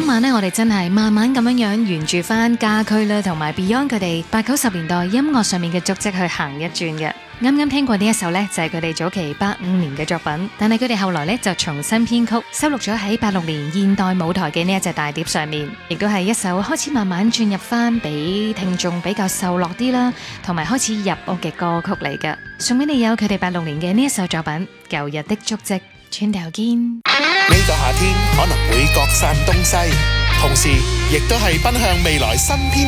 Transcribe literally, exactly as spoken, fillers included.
今晚呢，我哋真係慢慢咁樣樣沿住翻家駒啦，同埋 Beyond 佢哋八九十年代音樂上面嘅足跡去行一轉嘅。啱啱聽過呢一首呢，就係佢哋早期八五年嘅作品，但係佢哋後來呢，就重新編曲，收錄咗喺八六年現代舞台嘅呢一隻大碟上面，亦都係一首開始慢慢轉入翻俾聽眾比較受落啲啦，同埋開始入屋嘅歌曲嚟㗎。送俾你有佢哋八六年嘅呢一首作品《舊日的足跡》。轉頭見。 呢個夏天可能會各散東西，同時亦都係奔向未來新篇。